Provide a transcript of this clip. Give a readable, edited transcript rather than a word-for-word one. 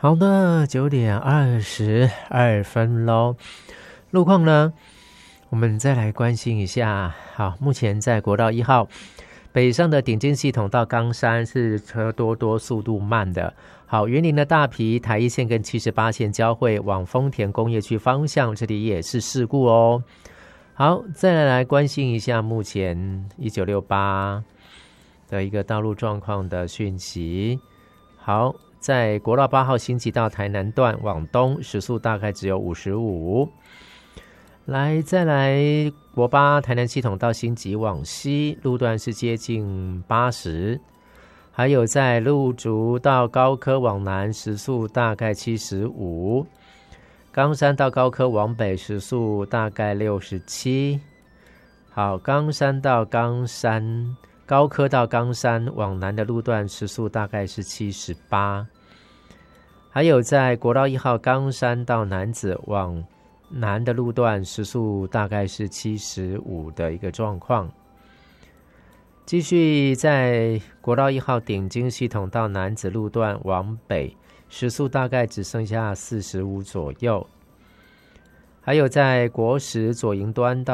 好的，9:22咯。路况呢，我们再来关心一下。好，目前在国道1号北上的顶尖系统到冈山是车多，速度慢的。好，云林的大皮台一线跟78线交汇往丰田工业区方向，这里也是事故哦。好，再来关心一下目前1968的一个道路状况的讯息。好，在国道8号新集到台南段往东时速大概只有55。再来国8台南系统到新集往西路段是接近80，还有在路竹到高科往南时速大概75，冈山到高科往北时速大概67。好，冈山到冈山高科到冈山往南的路段时速大概是78，还有在国道1号冈山到楠梓往南的路段时速大概是75的一个状况。继续在国道1号顶尖系统到楠梓路段往北时速大概只剩下45左右，还有在国10左营端到